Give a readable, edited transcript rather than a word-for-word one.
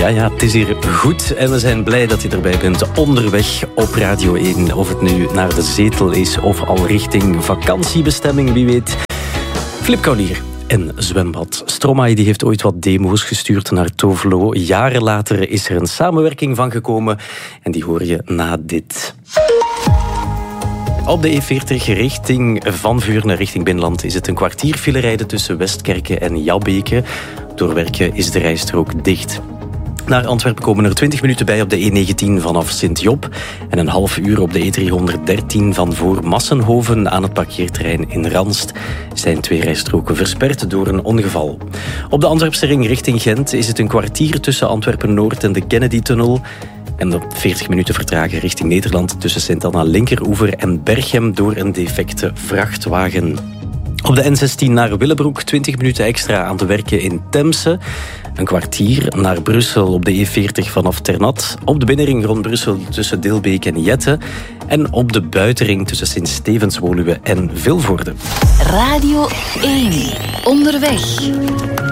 Ja, het is hier goed en we zijn blij dat je erbij bent onderweg op Radio 1. Of het nu naar de zetel is of al richting vakantiebestemming, wie weet. Flip Kaulier en zwembad. Stromae die heeft ooit wat demo's gestuurd naar Tovelo. Jaren later is er een samenwerking van gekomen en die hoor je na dit. Op de E40 richting Van Vuren richting Binnenland is het een kwartier file rijden tussen Westkerke en Jabbeke. Door werken is de rijstrook dicht. Naar Antwerpen komen er 20 minuten bij op de E19 vanaf Sint-Job en een half uur op de E313 van voor Massenhoven aan het parkeerterrein in Ranst zijn 2 rijstroken versperd door een ongeval. Op de Antwerpse ring richting Gent is het een kwartier tussen Antwerpen-Noord en de Kennedy-tunnel en op 40 minuten vertragen richting Nederland tussen Sint-Anna Linkeroever en Berchem door een defecte vrachtwagen. Op de N16 naar Willebroek 20 minuten extra aan te werken in Temse. Een kwartier naar Brussel op de E40 vanaf Ternat. Op de binnenring rond Brussel tussen Dilbeek en Jette. En op de buitenring tussen Sint-Stevens-Woluwe en Vilvoorde. Radio 1. Onderweg.